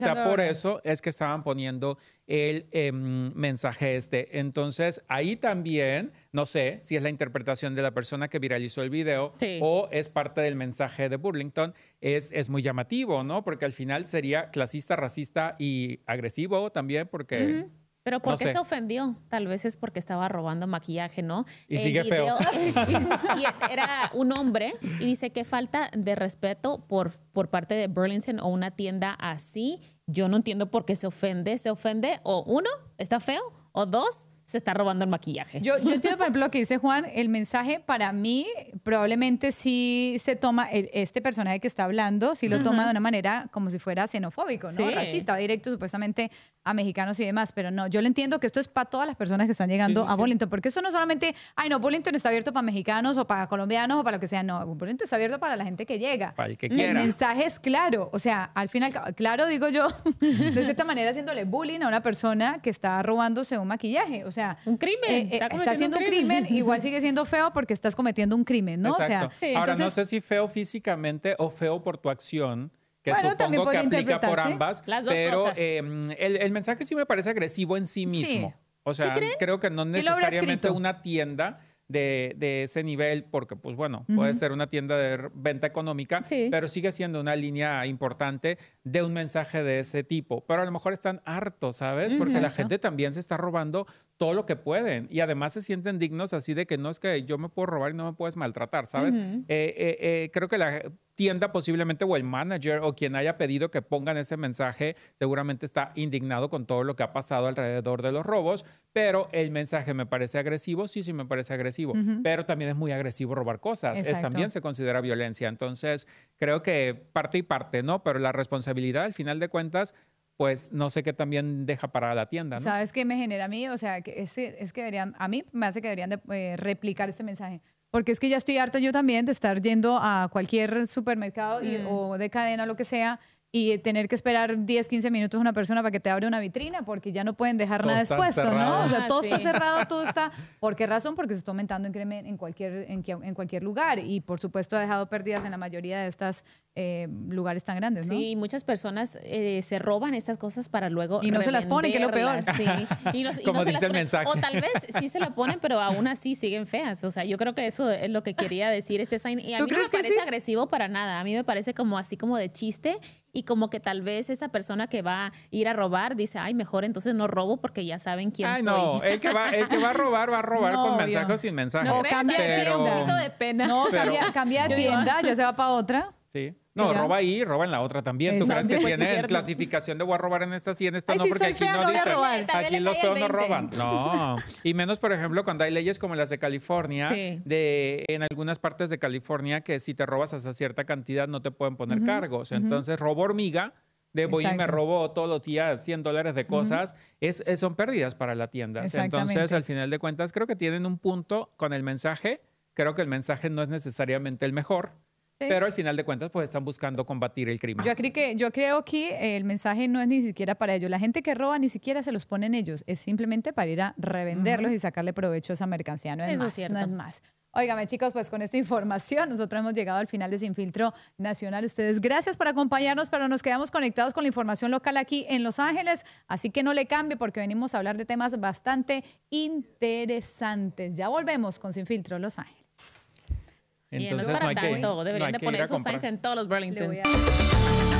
sea, por eso es que estaban poniendo el mensaje este. Entonces, ahí también, no sé si es la interpretación de la persona que viralizó el video o es parte del mensaje de Burlington, es muy llamativo, ¿no? Porque al final sería clasista, racista y agresivo también, porque... Pero ¿por qué se ofendió? Tal vez es porque estaba robando maquillaje, ¿no? Y sigue feo. Y era un hombre y dice que falta de respeto por parte de Burlington o una tienda así. Yo no entiendo por qué se ofende. Se ofende o uno, está feo, o dos, se está robando el maquillaje. Yo entiendo, por ejemplo, lo que dice Juan. El mensaje para mí probablemente sí se toma, este personaje que está hablando, sí lo toma de una manera como si fuera xenofóbico, ¿no? Racista, directo supuestamente a mexicanos y demás, pero no, yo le entiendo que esto es para todas las personas que están llegando a Burlington, porque esto no solamente, ay no, Burlington está abierto para mexicanos o para colombianos o para lo que sea, no, Burlington está abierto para la gente que llega. Para el que quiera. El mensaje es claro, o sea, al final, claro digo yo, de cierta manera haciéndole bullying a una persona que está robándose un maquillaje, o sea, un crimen. Está haciendo un crimen, igual sigue siendo feo porque estás cometiendo un crimen, ¿no? Exacto. O sea, ahora entonces, no sé si feo físicamente o feo por tu acción, que bueno, supongo que aplica por ambas, las dos pero cosas. El mensaje sí me parece agresivo en sí mismo. Sí. O sea, creo que no necesariamente escrito? una tienda de ese nivel, porque pues bueno, puede ser una tienda de venta económica, pero sigue siendo una línea importante de un mensaje de ese tipo. Pero a lo mejor están hartos, ¿sabes? Porque la gente también se está robando todo lo que pueden y además se sienten dignos así de que no es que yo me puedo robar y no me puedes maltratar, ¿sabes? Creo que la tienda posiblemente o el manager o quien haya pedido que pongan ese mensaje seguramente está indignado con todo lo que ha pasado alrededor de los robos, pero el mensaje me parece agresivo, sí me parece agresivo, pero también es muy agresivo robar cosas, también se considera violencia, entonces creo que parte y parte, ¿no? Pero la responsabilidad al final de cuentas pues no sé qué también deja para la tienda, ¿no? ¿Sabes qué me genera a mí? O sea, que es que deberían, a mí me hace que deberían de, replicar este mensaje. Porque es que ya estoy harta yo también de estar yendo a cualquier supermercado o de cadena o lo que sea y tener que esperar 10, 15 minutos a una persona para que te abra una vitrina porque ya no pueden dejar todo nada expuesto, ¿no? O sea, todo está sí. cerrado, todo está... ¿Por qué razón? Porque se está aumentando en cualquier lugar y por supuesto ha dejado pérdidas en la mayoría de estos lugares tan grandes, ¿no? Sí, muchas personas se roban estas cosas para luego y no se las ponen, que es lo peor. Sí. Como dice el mensaje. O tal vez sí se la ponen, pero aún así siguen feas. O sea, yo creo que eso es lo que quería decir este sign. Y a mí no me parece agresivo para nada. A mí me parece como así como de chiste y como que tal vez esa persona que va a ir a robar dice, ay, mejor entonces no robo porque ya saben quién soy. No, el que va a robar No, con mensaje o sin mensaje. No, cambia de tienda. Un poquito de pena. No, cambia de tienda, ya se va para otra. Sí. No, roba ahí, roba en la otra también. ¿Tú crees que Pues tienen clasificación de voy a robar en esta sí, en esta Ay, no? si Porque soy aquí fea, no no voy a dicen. robar. Aquí los feos no roban. No. Y menos, por ejemplo, cuando hay leyes como las de California, en algunas partes de California, que si te robas hasta cierta cantidad no te pueden poner cargos. Entonces, robo hormiga, voy y me robo todos los días $100 de cosas, son pérdidas para la tienda. Entonces, al final de cuentas, creo que tienen un punto con el mensaje. Creo que el mensaje no es necesariamente el mejor. Pero al final de cuentas, pues están buscando combatir el crimen. Yo creo que el mensaje no es ni siquiera para ellos. La gente que roba ni siquiera se los ponen ellos. Es simplemente para ir a revenderlos y sacarle provecho a esa mercancía. No es Eso más, es cierto. no es más. Óigame, chicos, pues con esta información nosotros hemos llegado al final de Sin Filtro Nacional. Ustedes, gracias por acompañarnos, pero nos quedamos conectados con la información local aquí en Los Ángeles. Así que no le cambie porque venimos a hablar de temas bastante interesantes. Ya volvemos con Sin Filtro Los Ángeles. Entonces, no es para no hay tanto. Deberían de poner esos signs en todos los Burlingtons.